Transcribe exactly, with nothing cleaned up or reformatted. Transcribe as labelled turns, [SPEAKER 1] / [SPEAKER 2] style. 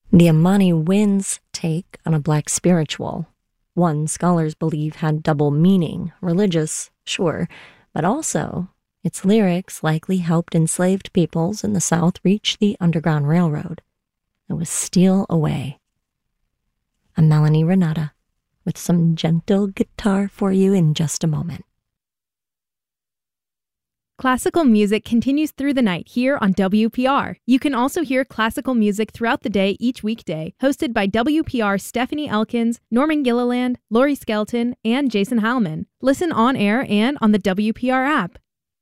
[SPEAKER 1] The Amani Winds take on a black spiritual. One scholars believe had double meaning, religious, sure, but also its lyrics likely helped enslaved peoples in the South reach the Underground Railroad. It was Steal Away. I'm Melanie Renata with some gentle guitar for you in just a moment.
[SPEAKER 2] Classical music continues through the night here on W P R. You can also hear classical music throughout the day each weekday, hosted by W P R's Stephanie Elkins, Norman Gilliland, Lori Skelton, and Jason Heilman. Listen on air and on the W P R app.